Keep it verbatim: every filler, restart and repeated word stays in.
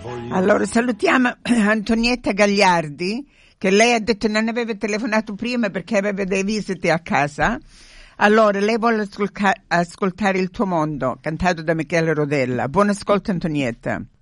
Allora salutiamo Antonietta Gagliardi, che lei ha detto non aveva telefonato prima perché aveva dei visite a casa. Allora lei vuole ascolca- ascoltare Il tuo mondo, cantato da Michele Rodella. Buon ascolto Antonietta.